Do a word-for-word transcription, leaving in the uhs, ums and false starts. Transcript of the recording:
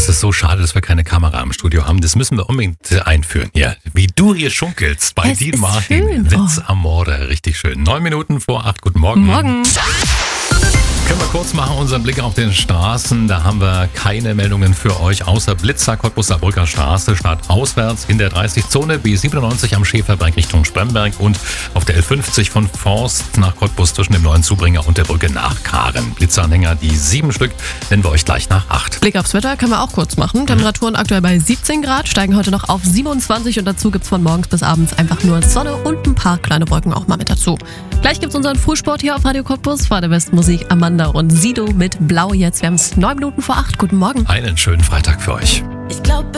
ist so schade, dass wir keine Kamera im Studio haben. Das müssen wir unbedingt einführen. Ja, wie du hier schunkelst bei Es Dean ist Martin. schön. Witz Oh. am Morde. Richtig schön. Neun Minuten vor acht. Guten Morgen. Morgen. Können wir kurz machen, unseren Blick auf den Straßen. Da haben wir keine Meldungen für euch, außer Blitzer, Cottbus, Saarbrücker Straße, startauswärts in der dreißig-Zone, B siebenundneunzig am Schäferberg Richtung Spremberg und auf der L fünfzig von Forst nach Cottbus zwischen dem neuen Zubringer und der Brücke nach Karen. Blitzeranhänger, die sieben Stück, nennen wir euch gleich nach acht. Blick aufs Wetter können wir auch kurz machen. Temperaturen aktuell bei siebzehn Grad, steigen heute noch auf siebenundzwanzig und dazu gibt's von morgens bis abends einfach nur Sonne und ein paar kleine Wolken auch mal mit dazu. Gleich gibt's unseren Frühsport hier auf Radio Cottbus, vor der besten Musik Amanda und Sido mit Blau jetzt. Wir haben es neun Minuten vor acht. Guten Morgen. Einen schönen Freitag für euch. Ich glaube